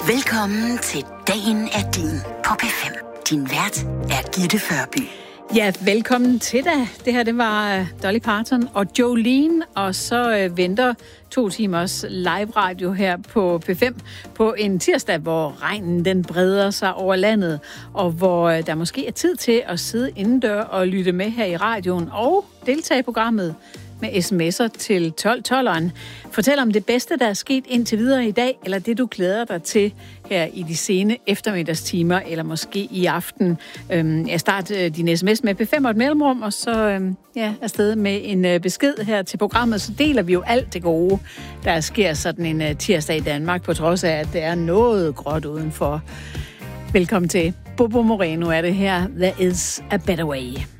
Velkommen til Dagen er din på P5. Din vært er Gitte Førby. Ja, velkommen til dig. Det her, det var Dolly Parton og Jolene, og så venter 2 timers live radio her på P5 på en tirsdag, hvor regnen den breder sig over landet, og hvor der måske er tid til at sidde indendør og lytte med her i radioen og deltage i programmet med sms'er til 1212'eren. Fortæl om det bedste, der er sket indtil videre i dag, eller det, du glæder dig til her i de sene eftermiddagstimer, eller måske i aften. Jeg starter din sms med P5 og et mellemrum, og så afsted med en besked her til programmet. Så deler vi jo alt det gode, der sker sådan en tirsdag i Danmark, på trods af, at det er noget gråt udenfor. Velkommen til. Bobo Moreno er det her. There is a better way.